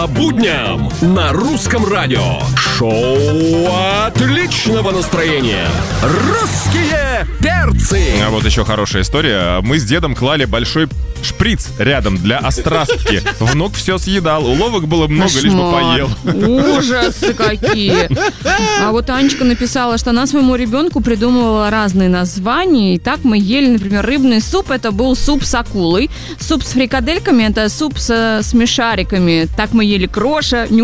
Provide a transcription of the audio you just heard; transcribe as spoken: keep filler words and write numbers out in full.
По будням на Русском радио. Шоу отличного настроения. Русские перцы. А вот еще хорошая история. Мы с дедом клали большой шприц рядом для острастки. Внук все съедал. Уловок было много, Кошмар. лишь бы поел. Ужасы какие. А вот Анечка написала, что она своему ребенку придумывала разные названия. И так мы ели, например, рыбный суп. Это был суп с акулой. Суп с фрикадельками. Это суп со смешариками. Так мы ели кроша.